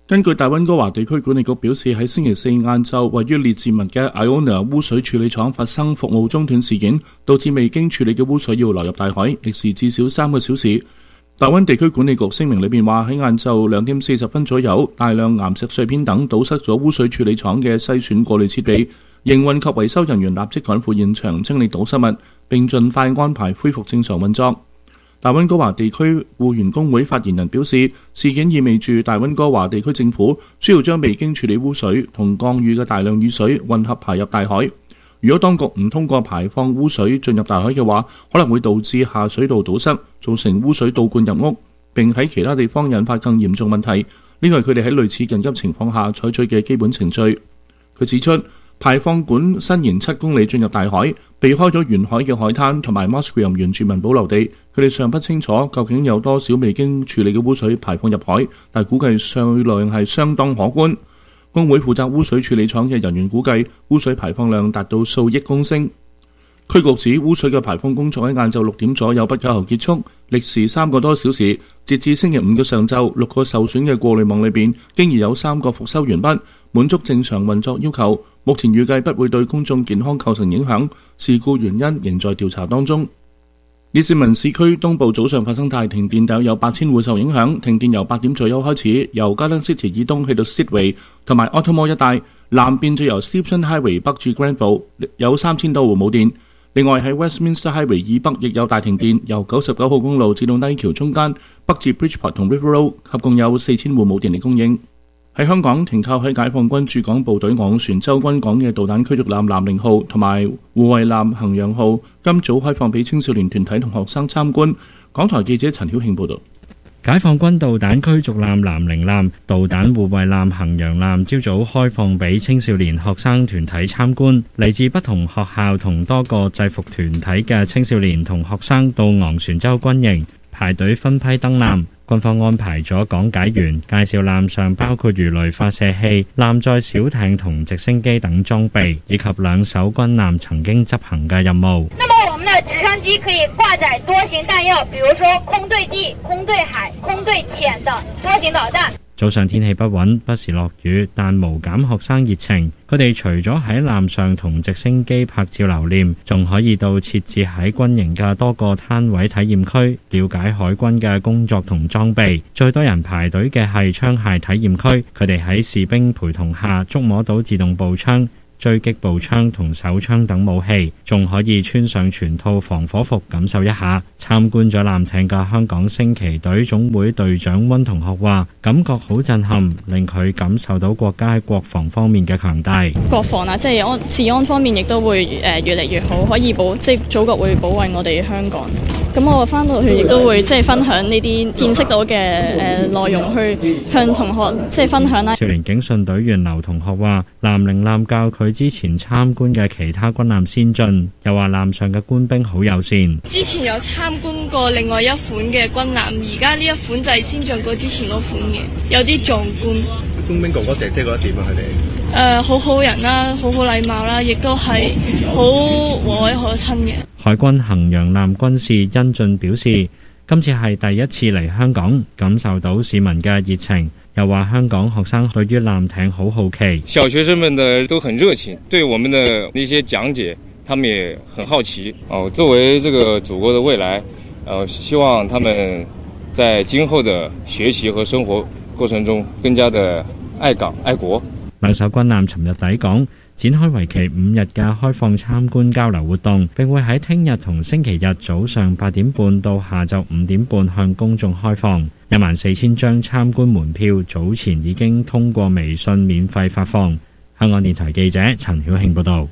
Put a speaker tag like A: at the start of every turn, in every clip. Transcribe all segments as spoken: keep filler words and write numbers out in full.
A: 根據大溫哥華地區管理局表示，喺星期四晏晝，位於列治文嘅 Iona 污水處理廠發生服務中斷事件，導致未經處理嘅污水要流入大海，歷時至少三個小時。大溫地區管理局聲明裏面話，喺晏晝兩點四十分左右，大量岩石碎片等堵塞咗污水處理廠嘅篩選過濾設備，營運及維修人員立即趕赴現場清理堵塞物，並盡快安排恢復正常運作。大溫哥華地區僱員工會發言人表示，事件意味住大溫哥華地區政府需要將未經處理污水同降雨嘅大量雨水混合排入大海。如果當局唔通過排放污水進入大海嘅話，可能會導致下水道堵塞，造成污水倒灌入屋，並喺其他地方引發更嚴重問題。呢個係佢哋喺類似緊急情況下採取嘅基本程序。佢指出，排放管伸延七公里進入大海，避開咗沿海嘅海灘同埋 Musqueam 原住民保留地。佢哋尚不清楚究竟有多少未經處理嘅污水排放入海，但估計數量係相當可觀。工會負責污水處理廠嘅人員估計，污水排放量達到數億公升。區局指污水嘅排放工作喺晏晝六點左右不久後結束，歷時三個多小時。截至星期五嘅上晝，六個受損嘅過濾網裏邊，經已有三個復修完畢，滿足正常運作要求。目前預計不會對公眾健康構成影響，事故原因仍在調查當中。列治文市區東部早上發生大停電，大約有八千戶受影響。停電由八點左右開始，由 Garden City 以東去到 Sidway 同埋 Ottomore 一帶，南邊就由 Stephen Highway 北至 Granville， 有三千多戶冇電。另外喺 Westminster Highway 以北亦有大停電，由九十九號公路至到低橋中間，北至 Bridgeport 同 River Road， 合共有四千戶冇電力供應。喺香港，停靠喺解放軍駐港部隊昂船洲軍港嘅導彈驅逐艦南寧號同埋護衛艦衡陽號，今早開放俾青少年團體同學生參觀。港台記者陳曉慶報導。
B: 解放軍導彈驅逐艦南寧艦、導彈護衛艦衡陽艦朝早開放俾青少年學生團體參觀，嚟自不同學校同多個制服團體嘅青少年同學生到昂船洲軍營排隊分批登艦。軍方安排咗講解員介紹艦上包括魚雷發射器、艦載小艇同直升機等裝備，以及兩艘軍艦曾經執行嘅任務。
C: 那麼我們的直升機可以掛載多型彈藥，比如說空對地、空對海、空對潛的多型導彈。
B: 早上天氣不穩，不時落雨，但無減學生熱情。佢哋除咗喺艦上同直升機拍照留念，仲可以到設置喺軍營嘅多個攤位體驗區，了解海軍嘅工作同裝備。最多人排隊嘅係槍械體驗區，佢哋喺士兵陪同下觸摸到自動步槍、狙擊步槍同手槍等武器，仲可以穿上全套防火服感受一下。參觀咗艦艇嘅香港升旗隊總會隊長溫同學話，感覺好震撼，令佢感受到國家喺國防方面嘅強大。
D: 國防啊，即係安治安方面亦都會誒越嚟越好，可以保即係祖國會保衛我哋香港。咁我翻到去亦都會即係分享呢啲見識到嘅誒內容，去向同學即係分享啦。
B: 少年警訊隊員劉同學話，南寧艦較佢之前參觀嘅其他軍艦先進，又話艦上嘅官兵好友善。
E: 之前有參觀過另外一款嘅軍艦，而家呢一款就係先進過之前嗰款嘅，有啲壯觀。
F: 官兵哥哥姐姐覺得點啊？佢哋
E: 誒好好人啦，好好禮貌啦，亦都係好和藹可親嘅。
B: 海軍衡陽艦軍士恩俊表示，今次係第一次嚟香港，感受到市民嘅熱情。又話香港學生對於艦艇好好奇，
G: 小學生們的都很熱情，對我們的那些講解，他們也很好奇。哦，作為這個祖國的未來，呃，希望他們在今後的學習和生活過程中更加的愛港愛國。
B: 兩艘軍艦尋日抵港，展開為期五日嘅開放參觀交流活動，並會喺聽日同星期日早上八點半到下晝五點半向公眾開放。一萬四千張參觀門票早前已經通過微信免費發放。香港電台記者陳曉慶報導。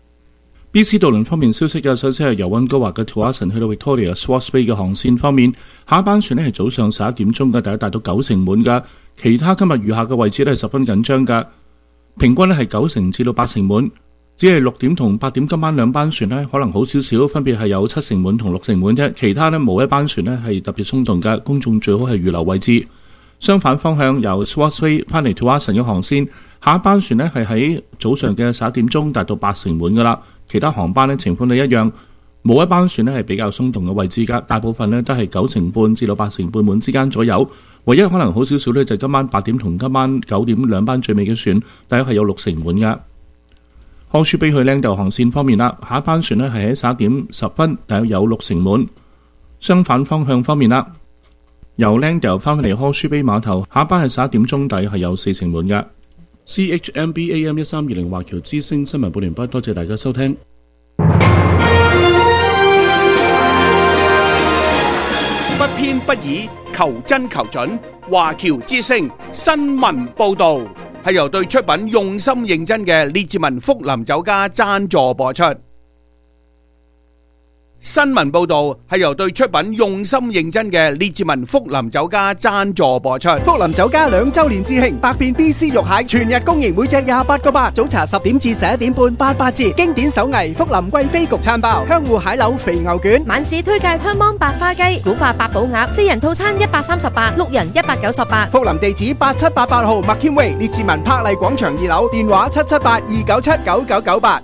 A: B C 渡輪方面消息嘅，首先係由溫哥華嘅 Tsawwassen 去到 Victoria Swartz Bay 嘅航線方面，下一班船呢係早上十一點鐘嘅，大約達到九成滿㗎。其他今日餘下嘅位置都係十分緊張㗎，平均呢係九成至到八成滿。只係六點同八點今晚兩班船呢可能好少少，分別係有七成滿同六成滿啫。其他呢冇一班船呢係特別鬆動嘅，公眾最好係預留位置。相反方向由 Swartz Bay 翻嚟 Tsawwassen 嘅航線，下一班船呢係喺早上嘅十一點鐘達到八成滿㗎啦。其他航班呢情況都一樣。 冇一班船呢係比較鬆動嘅位置㗎，大部分呢都係九成半至到八成半滿之間左右。唯一可能好少少呢，就係今晚八點同今晚九點兩班最尾嘅船，大約係有六成滿㗎。柯舒比去靚豆航線方面啦，下一班船呢係喺十一點十分，大約有六成滿。相反方向方面啦，由靚豆翻返嚟柯舒比碼頭，下一班係十一點鐘，大約係有四成滿㗎。C H M B A M 一三二零華僑之聲新聞報完畢，多謝大家收聽。
H: 不偏不倚，求真求準。華僑之聲新聞報道係由對出品用心認真嘅列治文福林酒家贊助播出。新聞報道係由對出品用心認真嘅列治文福林酒家贊助播出。
I: 福林酒家兩周年致慶，百變 B C 肉蟹全日供應，每隻廿八個八。早茶十點至十一點半，八八折。經典手藝福林貴妃焗餐包、香芋蟹柳肥牛卷。
J: 晚市推介香芒白花雞、古化八寶鴨，四人套餐一百三十八，六人一百九十八。
I: 福林地址八七八八號麥謙威列治文柏麗廣場二樓，電話七七八二九七九九九八。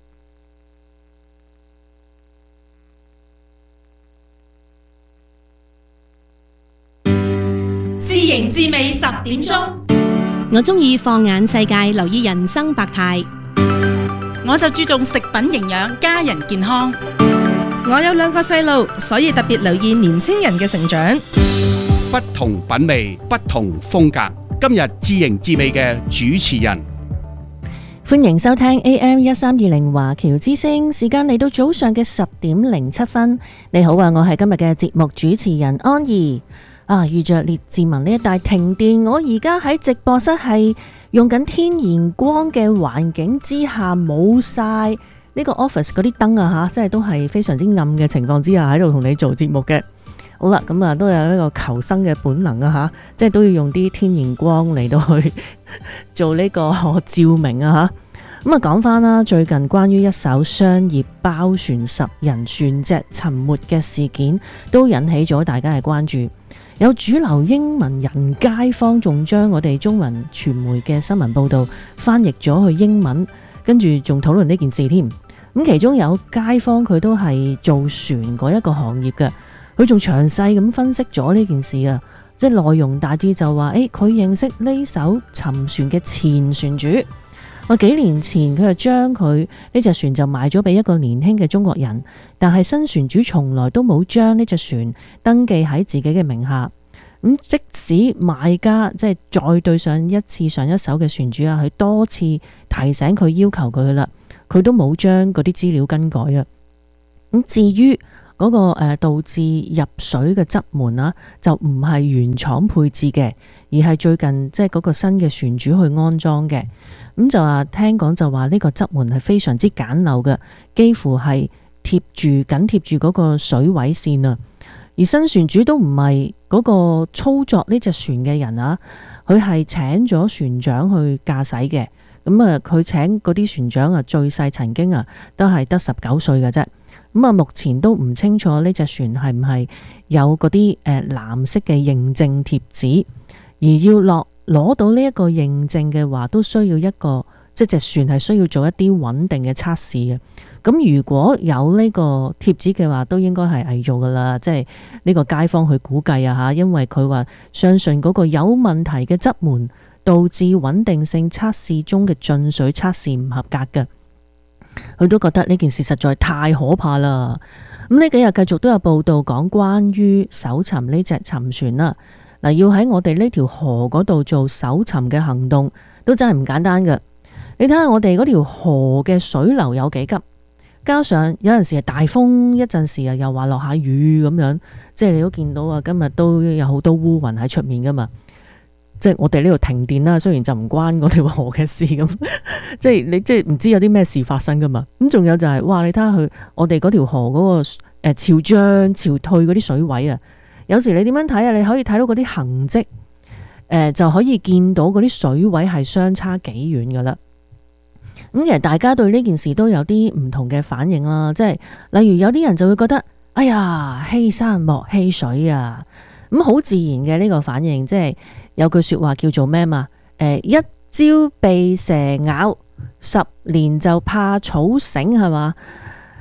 K: 自營自味十點鐘，
L: 我中意放眼世界，留意人生百態。
K: 我就注重食品營養，家人健康。
M: 我有兩個細路，所以特別留意年青人嘅成長。
H: 不同品味，不同風格。今日自營自味嘅主持人，
N: 歡迎收聽 A M 一三二零華僑之聲，時間嚟到早上嘅十點零七分。你好啊，我係今日嘅節目主持人安怡。啊！遇着列治文呢一帶停電，我而家喺直播室係用緊天然光嘅環境之下，冇晒呢個 office 嗰啲燈啊吓，即係都係非常之暗嘅情況之下喺度同你做節目嘅。好啦，咁啊都有呢個求生嘅本能啊吓，即係都要用啲天然光嚟到去做呢個照明啊吓。咁啊講翻啦，最近關於一艘商業包船十人船隻沉沒嘅事件，都引起咗大家嘅關注。有主流英文人街坊仲將我哋中文傳媒嘅新聞報導翻譯咗去英文，跟住仲討論呢件事添。咁其中有街坊佢都係做船嗰一個行業嘅，佢仲詳細咁分析咗呢件事啊，即係內容大致就話，誒佢認識呢艘沉船嘅前船主。我幾年前佢就將佢呢隻船就賣咗俾一個年輕嘅中國人，但係新船主從來都冇將呢隻船登記喺自己嘅名下。咁即使買家即係再對上一次上一手嘅船主啊，佢多次提醒佢要求佢啦，佢都冇將嗰啲資料更改啊。咁至於嗰個誒導致入水嘅側門啊，就唔係原廠配置嘅，而係最近即係嗰個新嘅船主去安裝嘅。咁就話聽講就話呢個側門係非常之簡陋嘅，幾乎係貼住緊貼住嗰個水位線啊。而新船主都唔係嗰個操作呢隻船嘅人啊，佢係請咗船長去駕駛嘅。咁啊，佢請嗰啲船長啊，最細曾經啊都係得十九歲嘅啫。咁啊，目前都唔清楚呢隻船係唔係有嗰啲誒藍色嘅認證貼紙，而要落攞到呢一個認證嘅話，都需要一個即係隻船係需要做一啲穩定嘅測試嘅。咁如果有呢個貼紙嘅話，都應該係偽造噶啦，即係呢個街坊去估計啊吓，因為佢話相信嗰個有問題嘅側門導致穩定性測試中嘅進水測試唔合格嘅。佢都覺得呢件事實在太可怕啦。咁呢幾日繼續都有報道講關於搜尋呢隻沉船啦。嗱，要喺我哋呢條河嗰度做搜尋嘅行動，都真係唔簡單嘅。你睇下我哋嗰條河嘅水流有幾急，加上有陣時係大風，一陣時又話落下雨咁樣，即係你都見到啊，今日都有好多烏雲喺出面噶嘛。即係我哋呢度停電啦，雖然就唔關嗰條河嘅事咁，即係你即係唔知有啲咩事發生噶嘛。咁仲有就係、是，哇！你睇下佢，我哋嗰條河嗰、那個誒、呃、潮漲潮退嗰啲水位啊，有時你點樣睇啊？你可以睇到嗰啲痕跡，誒、呃、就可以見到嗰啲水位係相差幾遠噶啦。咁其實大家對呢件事都有啲唔同嘅反應啦，即係例如有啲人就會覺得，哎呀，欺山莫欺水啊，咁好自然嘅呢個反應，即係。有句說話叫做咩嘛？誒，一朝被蛇咬，十年就怕草繩，係嘛？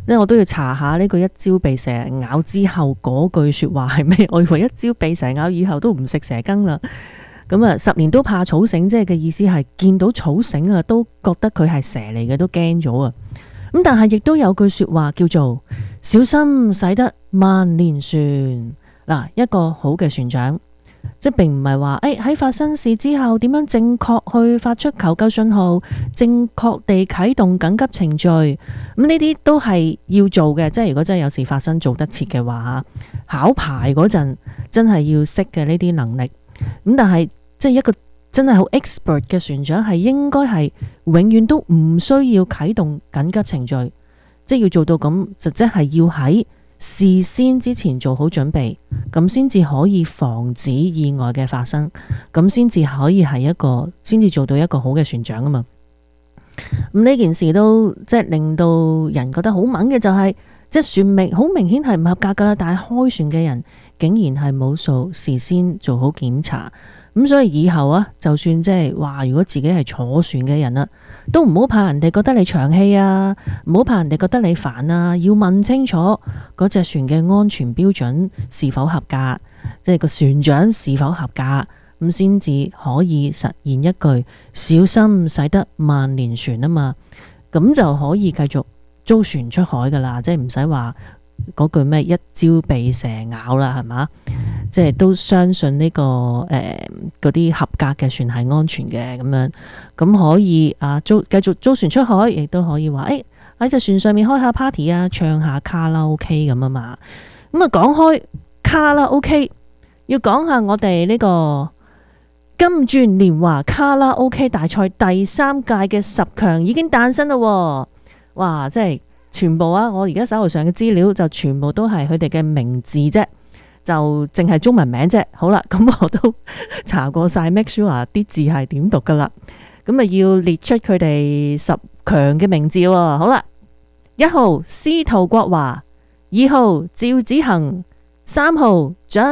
N: 即係我都要查下呢個一朝被蛇咬之後嗰句說話係咩？我以為一朝被蛇咬以後都唔食蛇羹啦。咁啊，十年都怕草繩，即係嘅意思係見到草繩啊，都覺得佢係蛇嚟嘅，都驚咗啊。咁但係亦都有句說話叫做小心駛得萬年船。嗱，一個好嘅船長，即係並唔係話誒喺發生事之後點樣正確去發出求救信號，正確地啟動緊急程序。咁呢啲都係要做嘅，即係如果真係有事發生做得切嘅話，考牌嗰陣真係要識嘅呢啲能力。咁但係即係一個真係好 expert 嘅船長係應該係永遠都唔需要啟動緊急程序，即係要做到咁，就即係要喺事先之前做好準備，咁先至可以防止意外嘅發生，咁先至可以係一個，先至做到一個好嘅船長啊嘛。咁呢件事都即係令到人覺得好猛嘅就係、是，即係船名好明顯係唔合格噶啦，但係開船嘅人竟然係冇數事先做好檢查。咁所以以後啊，就算即係話如果自己係坐船嘅人啦，都唔好怕人哋覺得你長氣啊，唔好怕人哋覺得你煩啊，要問清楚嗰隻船嘅安全標準是否合格，即係個船長是否合格，咁先至可以實現一句小心駛得萬年船啊嘛，咁就可以繼續租船出海噶啦，即係唔使話嗰句咩一朝被蛇咬啦，係嘛？即係都相信呢、這個誒嗰啲合格嘅船係安全嘅，咁樣咁可以啊租繼續租船出海，亦都可以話誒喺隻船上面開下 party 啊，唱下卡拉 OK 咁啊嘛。咁啊講開卡拉 OK， 要講下我哋呢個金鑽年華卡拉 OK 大賽第三屆嘅十強已經誕生啦！哇，即係全部啊！我而家手頭上嘅資料就全部都係佢哋嘅名字啫。就淨係中文名啫，好啦，咁我都查過晒 make sure 啲字係點讀噶啦，咁啊要列出佢哋十強嘅名字喎，好啦，一號司徒國華，二號趙子恒，三號蔣